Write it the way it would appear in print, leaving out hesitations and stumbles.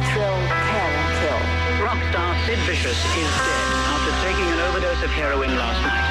thrill, tear, and kill. Rock star Sid Vicious is dead after taking an overdose of heroin last night.